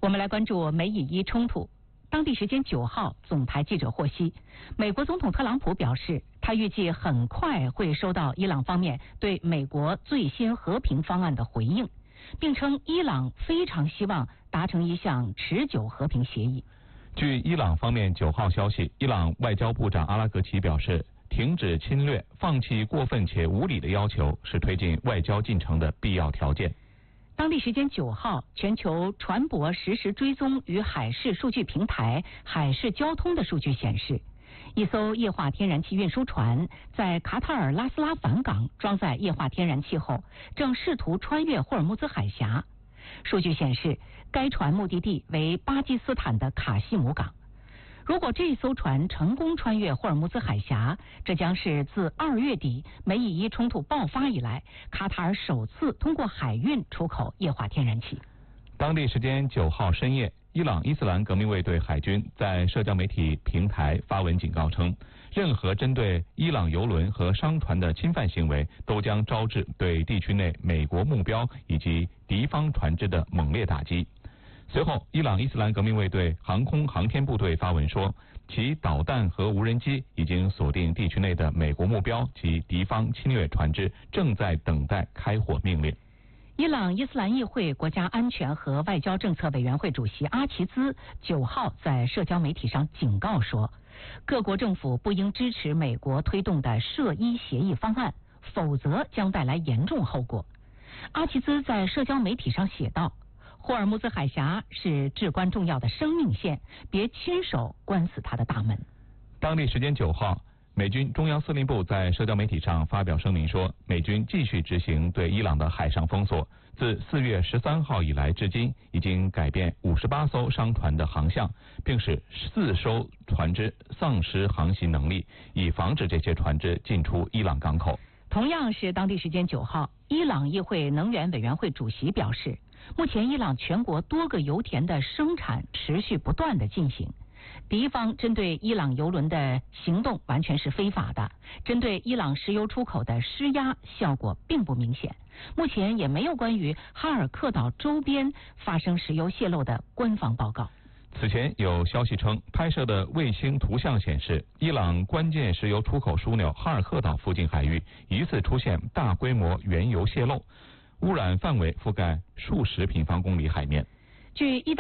们来关注美以伊冲突。当地时间9号，总台记者获悉，美国总统特朗普表示，他预计很快会收到伊朗方面对美国最新和平方案的回应，并称伊朗非常希望达成一项持久和平协议。 据伊朗方面9号消息，伊朗外交部长阿拉格齐表示，停止侵略、放弃过分且无理的要求是推进外交进程的必要条件。 当地时间9号，全球船舶实时追踪与海事数据平台海事交通的数据显示，一艘液化天然气运输船在卡塔尔拉斯拉凡港装载液化天然气后，正试图穿越霍尔木兹海峡。数据显示，该船目的地为巴基斯坦的卡西姆港。如果这艘船成功穿越霍尔木兹海峡，这将是自2月底美以伊冲突爆发以来，卡塔尔首次通过海运出口液化天然气。 当地时间9号深夜，伊朗伊斯兰革命卫队海军在社交媒体平台发文警告称，任何针对伊朗油轮和商船的侵犯行为都将招致对地区内美国目标以及敌方船只的猛烈打击。随后，伊朗伊斯兰革命卫队航空航天部队发文说，其导弹和无人机已经锁定地区内的美国目标及敌方侵略船只，正在等待开火命令。 伊朗伊斯兰议会国家安全和外交政策委员会主席阿齐兹9号在社交媒体上警告说，各国政府不应支持美国推动的涉伊协议方案，否则将带来严重后果。阿齐兹在社交媒体上写道，霍尔木兹海峡是至关重要的生命线，别亲手关死它的大门。 当地时间9号，美军中央司令部在社交媒体上发表声明说，美军继续执行对伊朗的海上封锁，自4月13号以来至今，已经改变58艘商船的航向，并使4艘船只丧失航行能力，以防止这些船只进出伊朗港口。 同样是当地时间9号，伊朗议会能源委员会主席表示，目前伊朗全国多个油田的生产持续不断的进行，敌方针对伊朗油轮的行动完全是非法的，针对伊朗石油出口的施压效果并不明显，目前也没有关于哈尔克岛周边发生石油泄漏的官方报告。 此前有消息称，拍摄的卫星图像显示，伊朗关键石油出口枢纽哈尔克岛附近海域疑似出现大规模原油泄漏，污染范围覆盖数十平方公里海面。 据